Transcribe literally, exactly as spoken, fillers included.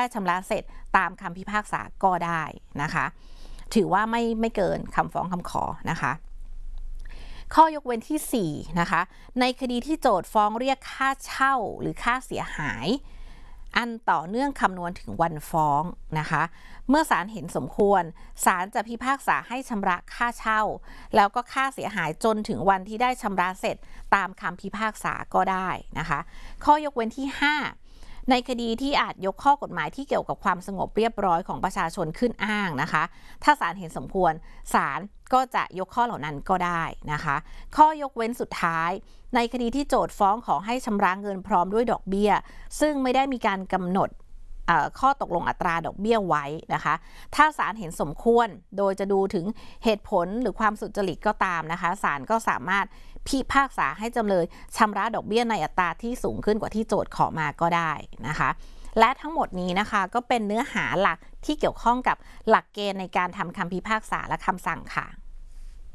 ชำระเสร็จตามคำพิพากษาก็ได้นะคะถือว่าไม่ไม่เกินคำฟ้องคำขอนะคะข้อยกเว้นที่สี่นะคะในคดีที่โจทก์ฟ้องเรียกค่าเช่าหรือค่าเสียหายอันต่อเนื่องคำนวณถึงวันฟ้องนะคะเมื่อศาลเห็นสมควรศาลจะพิพากษาให้ชำระค่าเช่าแล้วก็ค่าเสียหายจนถึงวันที่ได้ชำระเสร็จตามคำพิพากษาก็ได้นะคะข้อยกเว้นที่ห้าในคดีที่อาจยกข้อกฎหมายที่เกี่ยวกับความสงบเรียบร้อยของประชาชนขึ้นอ้างนะคะถ้าศาลเห็นสมควรศาลก็จะยกข้อเหล่านั้นก็ได้นะคะข้อยกเว้นสุดท้ายในคดีที่โจทก์ฟ้องขอให้ชำระเงินพร้อมด้วยดอกเบี้ยซึ่งไม่ได้มีการกำหนดข้อตกลงอัตราดอกเบี้ยไว้นะคะถ้าศาลเห็นสมควรโดยจะดูถึงเหตุผลหรือความสุจริตก็ตามนะคะศาลก็สามารถพิพากษาให้จำเลยชำระดอกเบี้ยในอัตราที่สูงขึ้นกว่าที่โจทก์ขอมาก็ได้นะคะและทั้งหมดนี้นะคะก็เป็นเนื้อหาหลักที่เกี่ยวข้องกับหลักเกณฑ์ในการทำคำพิพากษาและคำสั่งค่ะ